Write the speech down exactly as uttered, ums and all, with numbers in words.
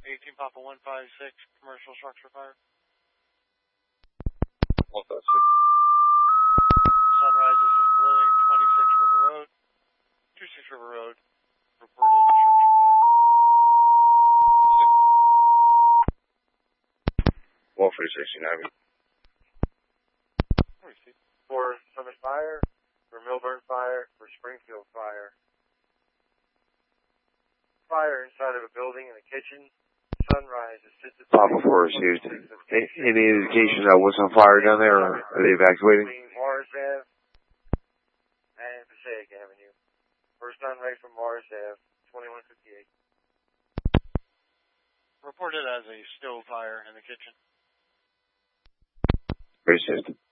eighteen Papa one five six, commercial structure fire. one five six. Sunrise Assisted Living, twenty-six River Road. twenty-six River Road, reported structure fire. one forty-six, United. For Summit Fire, for Millburn Fire, for Springfield Fire. Fire inside of a building in the kitchen. Sunrise Assisted Papa four received. Any indication that what's on fire down there, or are they evacuating? Between Morris Ave and Passaic Avenue. First sunrise from Morris Ave, twenty-one fifty-eight. Reported as a stove fire in the kitchen. Racist.